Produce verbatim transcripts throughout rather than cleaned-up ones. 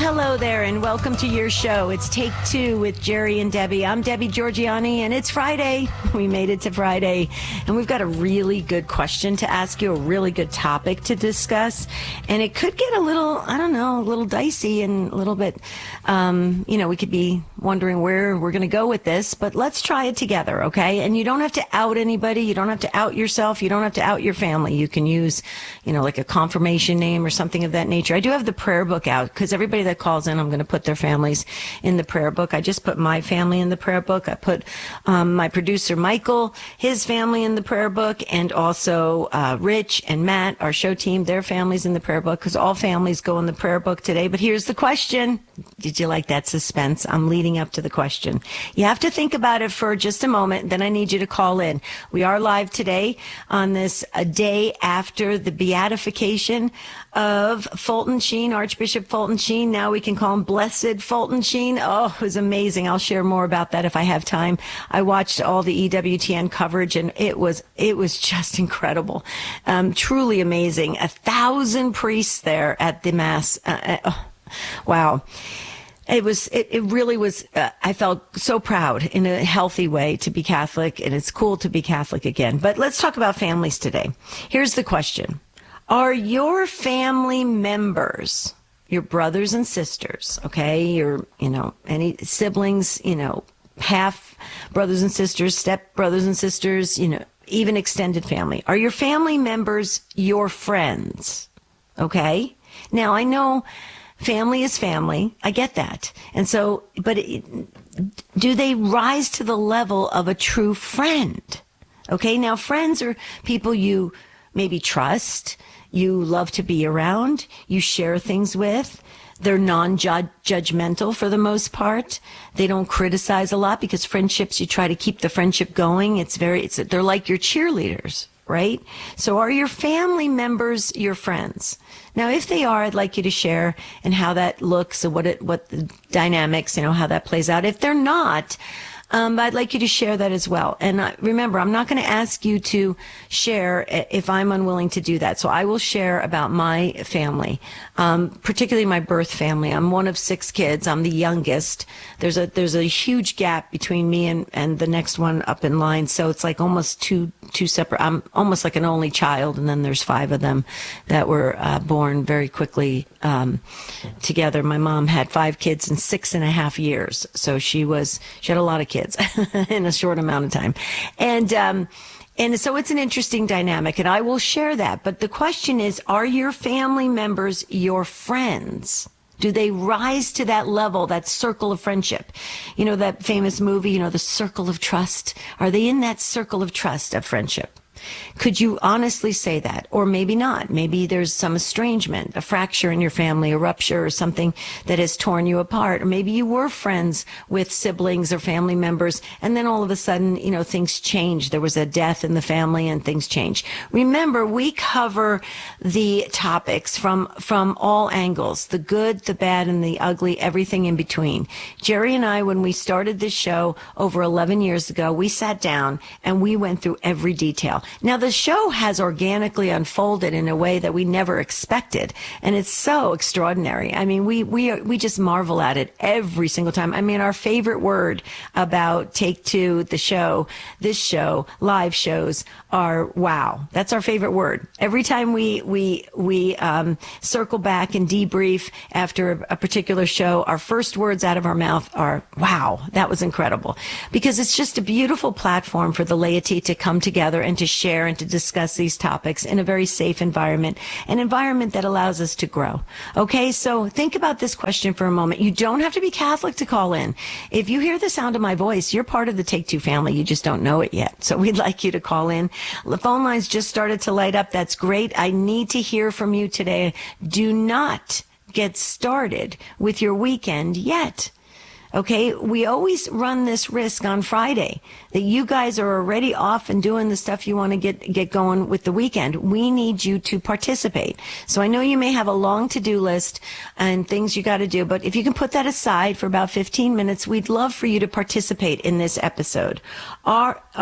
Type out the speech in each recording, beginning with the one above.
Hello there, and welcome to your show. It's Take Two with Jerry and Debbie. I'm Debbie Georgianni, and it's Friday. We made it to Friday, and we've got a really good question to ask you, a really good topic to discuss, and it could get a little, I don't know, a little dicey and a little bit, um, you know, we could be wondering where we're going to go with this, but let's try it together, okay? And you don't have to out anybody. You don't have to out yourself. You don't have to out your family. You can use, you know, like a confirmation name or something of that nature. I do have the prayer book out because everybody that calls in, I'm going to put their families in the prayer book. I just put my family in the prayer book. I put um, my producer, Michael, his family in the prayer book, and also uh, Rich and Matt, our show team, their families in the prayer book, because all families go in the prayer book today. But here's the question. Did you like that suspense? I'm leading up to the question. You have to think about it for just a moment, then I need you to call in. We are live today on this a day after the beatification of Fulton Sheen, Archbishop Fulton Sheen. Now we can call him Blessed Fulton Sheen. Oh, it was amazing. I'll share more about that if I have time. I watched all the E W T N coverage, and it was it was just incredible, um, truly amazing. A thousand priests there at the Mass. Uh, uh, wow. It was, it, it really was, uh, I felt so proud in a healthy way to be Catholic, and it's cool to be Catholic again. But let's talk about families today. Here's the question. Are your family members, your brothers and sisters, okay, your, you know, any siblings, you know, half brothers and sisters, step brothers and sisters, you know, even extended family, are your family members your friends? Okay? Now, I know family is family. I get that. And so, but it, do they rise to the level of a true friend? Okay. Now, friends are people you maybe trust, you love to be around, you share things with. They're non-judgmental for the most part. They don't criticize a lot, because friendships, you try to keep the friendship going. It's very, it's, they're like your cheerleaders, right? So are your family members your friends? Now, if they are, I'd like you to share and how that looks and what it, what the dynamics, you know, how that plays out. If they're not, um, I'd like you to share that as well. And uh, remember, I'm not going to ask you to share if I'm unwilling to do that. So I will share about my family, um, particularly my birth family. I'm one of six kids. I'm the youngest. There's a there's a huge gap between me and, and the next one up in line. So it's like almost two two separate. I'm almost like an only child, and then there's five of them that were uh, born very quickly um, together. My mom had five kids in six and a half years, so she was she had a lot of kids in a short amount of time, and um, and so it's an interesting dynamic, and I will share that. But the question is, are your family members your friends? Do they rise to that level, that circle of friendship? You know, that famous movie, you know, The Circle of Trust. Are they in that circle of trust of friendship? Could you honestly say that? Or maybe not. Maybe there's some estrangement, a fracture in your family, a rupture, or something that has torn you apart. Or maybe you were friends with siblings or family members, and then all of a sudden, you know, things changed. There was a death in the family and things changed. Remember, we cover the topics from, from all angles, the good, the bad, and the ugly, everything in between. Jerry and I, when we started this show over eleven years ago, we sat down and we went through every detail. Now, the show has organically unfolded in a way that we never expected, and it's so extraordinary. I mean, we we are, we just marvel at it every single time. I mean, our favorite word about Take Two, the show, this show, live shows, are wow. That's our favorite word. Every time we we we um, circle back and debrief after a, a particular show, our first words out of our mouth are wow. That was incredible, because it's just a beautiful platform for the laity to come together and to share and to discuss these topics in a very safe environment, an environment that allows us to grow. Okay, so think about this question for a moment. You don't have to be Catholic to call in. If you hear the sound of my voice, you're part of the Take Two family. You just don't know it yet. So we'd like you to call in. The phone lines just started to light up. That's great. I need to hear from you today. Do not get started with your weekend yet. Okay, we always run this risk on Friday that you guys are already off and doing the stuff you want to get get going with the weekend. We need you to participate. So I know you may have a long to-do list and things you got to do, but if you can put that aside for about fifteen minutes, we'd love for you to participate in this episode. Are are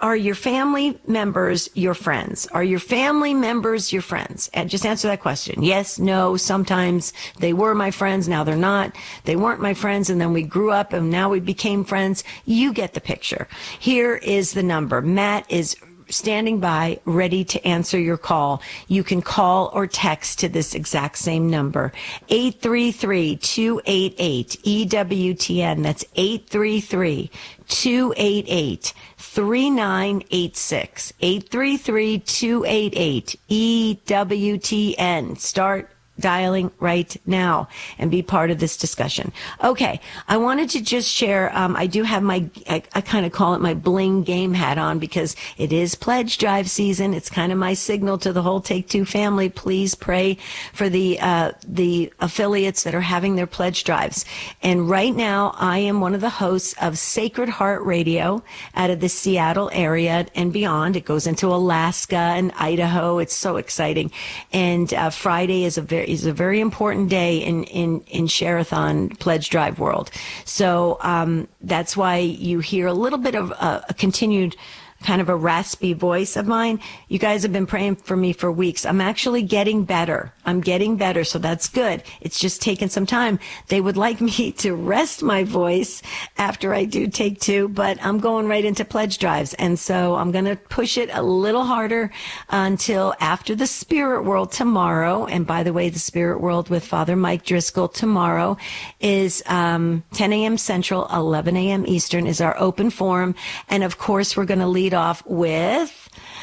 are your family members your friends? Are your family members your friends? And just answer that question. Yes, no, sometimes they were my friends, now they're not. They weren't my friends, and then we grew up and now we became friends. You get the picture. Here is the number. Matt is standing by, ready to answer your call. You can call or text to this exact same number, eight three three, two eight eight, E W T N. That's eight three three, two eight eight, three nine eight six, eight three three, two eight eight, E W T N. Start dialing right now and be part of this discussion. Okay, I wanted to just share, um, I do have my, I, I kind of call it my bling game hat on because it is pledge drive season. It's kind of my signal to the whole Take Two family. Please pray for the, uh, the affiliates that are having their pledge drives. And right now I am one of the hosts of Sacred Heart Radio out of the Seattle area and beyond. It goes into Alaska and Idaho. It's so exciting. And, uh, Friday is a very is a very important day in, in, in Share-a-thon Pledge Drive world. So um, that's why you hear a little bit of a, a continued kind of a raspy voice of mine. You guys have been praying for me for weeks. I'm actually getting better. I'm getting better, so that's good. It's just taken some time. They would like me to rest my voice after I do Take Two, but I'm going right into pledge drives, and so I'm going to push it a little harder until after the Spirit World tomorrow. And by the way, the Spirit World with Father Mike Driscoll tomorrow is um, ten a.m. Central, eleven a.m. Eastern is our open forum, and of course we're going to lead off with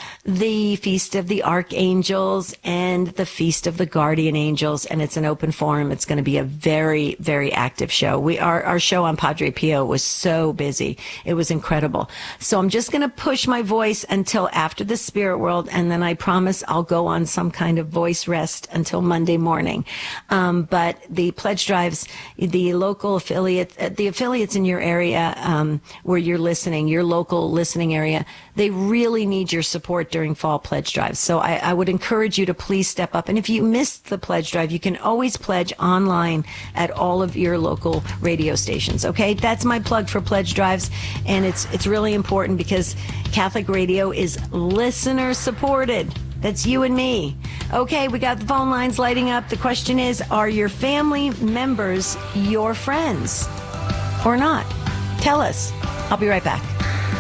the Feast of the Archangels and the Feast of the Guardian Angels, and it's an open forum. It's going to be a very, very active show. We our, our show on Padre Pio was so busy. It was incredible. So I'm just going to push my voice until after the Spirit World, and then I promise I'll go on some kind of voice rest until Monday morning. Um, but the pledge drives, the local affiliate, uh, the affiliates in your area um, where you're listening, your local listening area, they really need your support during fall pledge drives. So I, I would encourage you to please step up. And if you missed the pledge drive, you can always pledge online at all of your local radio stations. Okay, that's my plug for pledge drives, and it's it's really important because Catholic radio is listener supported. That's you and me. Okay, we got the phone lines lighting up. The question is, are your family members your friends or not? Tell us. I'll be right back.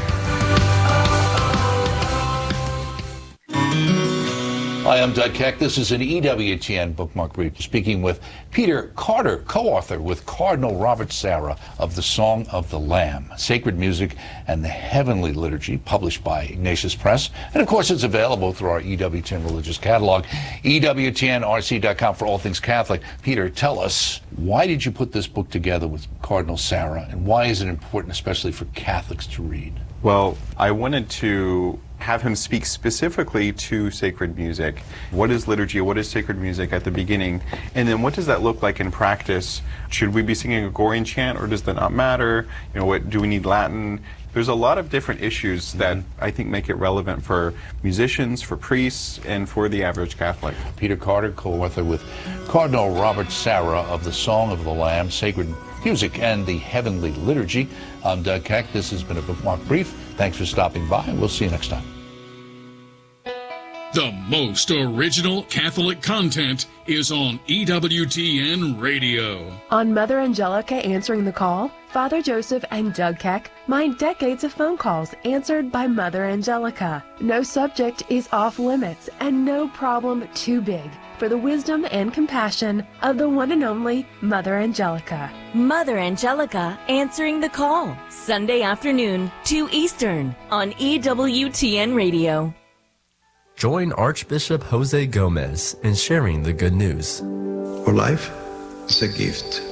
Hi, I'm Doug Keck. This is an E W T N Bookmark Brief, speaking with Peter Carter, co-author with Cardinal Robert Sarah of The Song of the Lamb, Sacred Music and the Heavenly Liturgy, published by Ignatius Press. And, of course, it's available through our E W T N religious catalog, E W T N R C dot com for all things Catholic. Peter, tell us, why did you put this book together with Cardinal Sarah, and why is it important, especially for Catholics, to read? Well, I wanted to have him speak specifically to sacred music. What is liturgy? What is sacred music at the beginning? And then what does that look like in practice? Should we be singing a Gregorian chant, or does that not matter? You know, what do we need Latin? There's a lot of different issues that I think make it relevant for musicians, for priests, and for the average Catholic. Peter Carter, co-author with Cardinal Robert Sarah of The Song of the Lamb, Sacred Music and the Heavenly Liturgy. I'm Doug Keck. This has been a Bookmark Brief. Thanks for stopping by, and we'll see you next time. The most original Catholic content is on E W T N Radio. On Mother Angelica Answering the Call, Father Joseph and Doug Keck mind decades of phone calls answered by Mother Angelica. No subject is off limits and no problem too big for the wisdom and compassion of the one and only Mother Angelica. Mother Angelica Answering the Call, Sunday afternoon, two Eastern, on E W T N Radio. Join Archbishop Jose Gomez in sharing the good news. Our life is a gift.